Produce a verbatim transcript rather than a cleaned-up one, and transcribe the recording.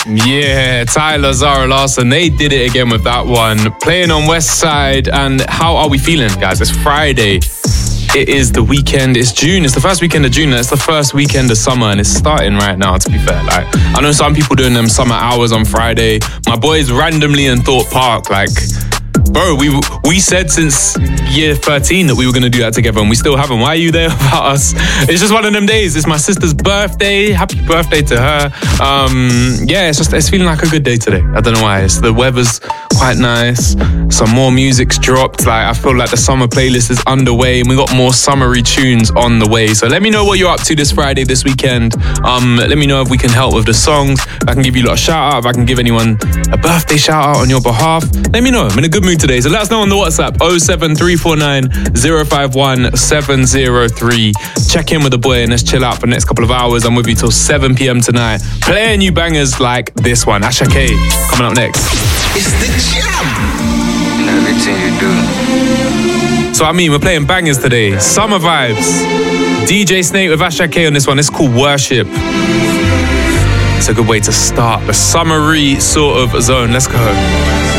Yeah, Tyler, Zara Larsson, they did it again with that one. Playing on West Side, and how are we feeling, guys? It's Friday. It is the weekend. It's June. It's the first weekend of June. It's the first weekend of summer, and it's starting right now, to be fair. Like, I know some people doing them summer hours on Friday. My boys randomly in Thorpe Park, like... Bro, we we said since year thirteen that we were going to do that together, and we still haven't. Why are you there without us? It's just one of them days. It's my sister's birthday. Happy birthday to her. Um, yeah, it's just it's feeling like a good day today. I don't know why. It's, the weather's quite nice. Some more music's dropped. Like, I feel like the summer playlist is underway, and we got more summery tunes on the way. So let me know what you're up to this Friday, this weekend. Um, let me know if we can help with the songs. If I can give you a lot of shout out. If I can give anyone a birthday shout out on your behalf. Let me know. I'm in a good mood today. So let us know on the WhatsApp oh seven three four nine oh five one seven oh three. Check in with the boy and let's chill out for the next couple of hours. I'm with you till seven p.m. tonight, playing you bangers like this one. Asha K coming up next. It's the jam. Everything you do. So I mean, we're playing bangers today. Summer vibes. D J Snake with Asha K on this one. It's called Worship. It's a good way to start the summery sort of zone. Let's go.